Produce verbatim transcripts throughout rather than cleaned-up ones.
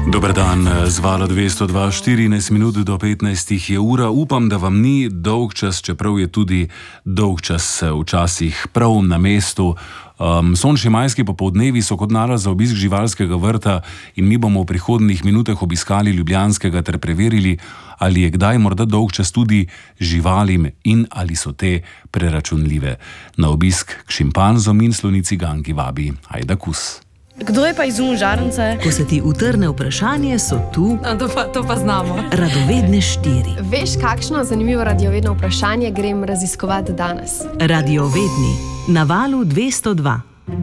Dober dan, z vala dvesto dva, štirinajst minut do petnajstih je ura. Upam, da vam ni dolg čas, čeprav je tudi dolg čas včasih prav na mestu. Um, sončni majski popoldnevi so kot nalaž za obisk živalskega vrta in mi bomo v prihodnjih minutah obiskali ljubljanskega ter preverili, ali je kdaj morda dolg čas tudi živalim in ali so te preračunljive. Na obisk k šimpanzom in slonici Gangi vabi Ajda Kus. Kdo je pa izumil žarnice? Ko se ti utrne vprašanje, so tu A, to, pa, to pa znamo. radovedne štiri. Veš, kakšno zanimivo radiovedno vprašanje grem raziskovati danes? Radiovedni na valu dvesto dva.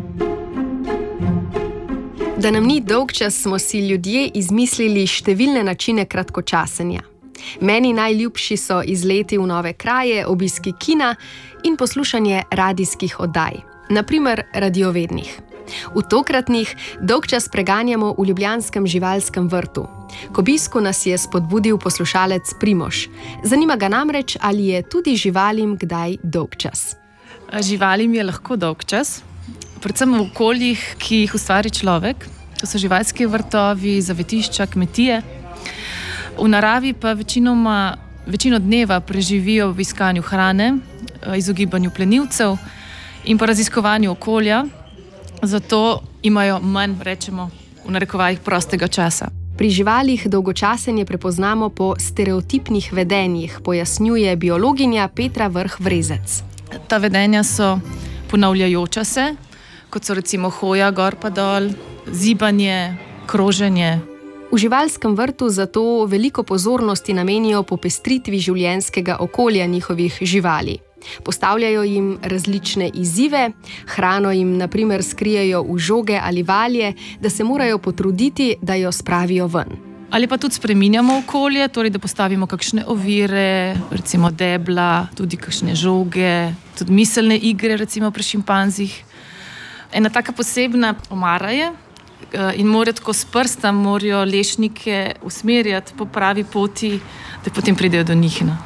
Da nam ni dolgčas, smo si ljudje izmislili številne načine kratkočasenja. Meni najljubši so izleti v nove kraje, obiski kina in poslušanje radijskih oddaj, na primer radiovednih. V tokratnih dolgčas preganjamo v ljubljanskem živalskem vrtu. K obisku nas je spodbudil poslušalec Primož. Zanima ga namreč, ali je tudi živalim kdaj dolgčas. Živalim je lahko dolgčas, predvsem v okoljih, ki jih ustvari človek. To so živalski vrtovi, zavetišča, kmetije. V naravi pa večinoma, večino dneva preživijo v iskanju hrane, izogibanju plenilcev in pa raziskovanju okolja. Zato imajo manj, rečemo, v narekovajih prostega časa. Pri živalih dolgočasenje prepoznamo po stereotipnih vedenjih, pojasnjuje biologinja Petra Vrh Vrezec. Ta vedenja so ponavljajoča se, kot so recimo hoja gor pa dol, zibanje, kroženje. V živalskem vrtu zato veliko pozornosti namenijo popestritvi življenjskega okolja njihovih živali. Postavljajo jim različne izzive, hrano jim na primer skrijejo v žoge ali valje, da se morajo potruditi, da jo spravijo ven. Ali pa tudi spreminjamo okolje, torej da postavimo kakšne ovire, recimo debla, tudi kakšne žoge, tudi miselne igre, recimo pri šimpanzih. Ena taka posebna omara je in morajo tako s prstom morajo lešnike usmerjati po pravi poti, da potem pridejo do njih. No.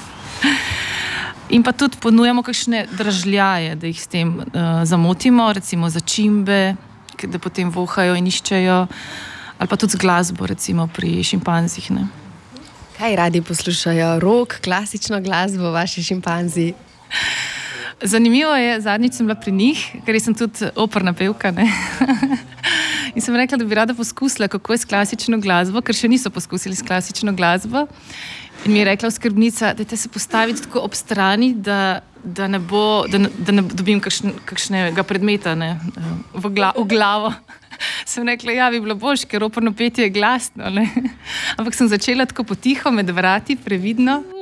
In pa tudi ponujamo kakšne dražljaje, da jih s tem uh, zamotimo, recimo začimbe, da potem vohajo in iščejo, ali pa tudi z glasbo, recimo pri šimpanzih. Ne. Kaj radi poslušajo? Rock, klasično glasbo, vaši šimpanzi? Zanimivo je, zadnjič sem bila pri njih, ker sem tudi operna pevka, ne. In sem rekla, da bi rada poskusila, kako je s klasično glasbo, ker še niso poskusili s klasično glasbo. In mi je rekla oskrbnica, da te se postaviti tako ob strani, da, da, ne, bo, da, ne, da ne dobim kakšne, kakšnega predmeta ne, v, gla, v glavo. Sem rekla, ja, bi bilo boljše, ker operno petje je glasno. Ne. Ampak sem začela tako potiho med vrati, previdno.